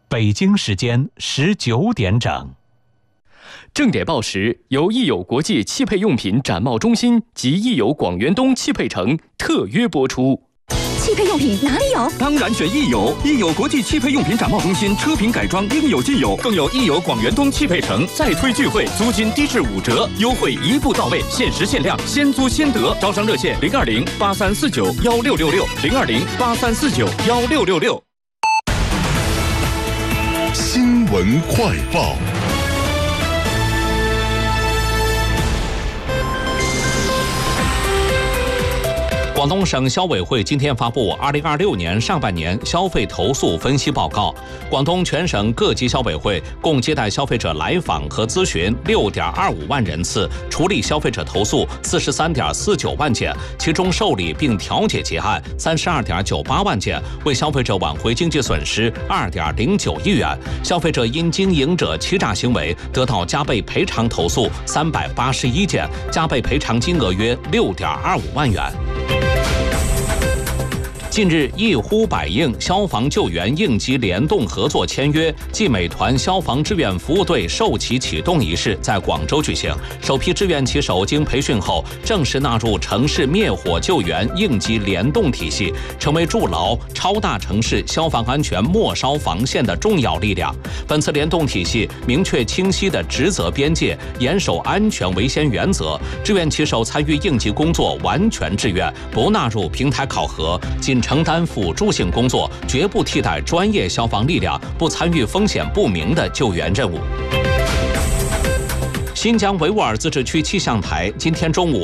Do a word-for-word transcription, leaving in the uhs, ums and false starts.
北京时间十九点整。 正点报时由益友国际汽配用品展贸中心及益友广元东汽配城特约播出。 汽配用品哪里有？ 当然选益友，益友国际汽配用品展贸中心，车品改装应有尽有，更有益友广元东汽配城再推聚会，租金低至五折，优惠一步到位，限时限量，先租先得。招商热线零二零八三四九幺六六六零二零八三四九幺六六六。 新闻快报。 广东省消委会今天发布二零二六年上半年消费投诉分析报告。广东全省各级消委会共接待消费者来访和咨询六点二五万人次，处理消费者投诉四十三点四九万件，其中受理并调解结案三十二点九八万件，为消费者挽回经济损失二点零九亿元。消费者因经营者欺诈行为得到加倍赔偿投诉三百八十一件，加倍赔偿金额约六点二五万元。近日，一呼百应消防救援应急联动合作签约暨美团消防志愿服务队授旗启动仪式在广州举行。首批志愿骑手经培训后，正式纳入城市灭火救援应急联动体系，成为筑牢超大城市消防安全末梢防线的重要力量。本次联动体系明确清晰的职责边界，严守安全为先原则。志愿骑手参与应急工作完全志愿，不纳入平台考核，仅承担辅助性工作，绝不替代专业消防力量，不参与风险不明的救援任务。新疆维吾尔自治区气象台今天中午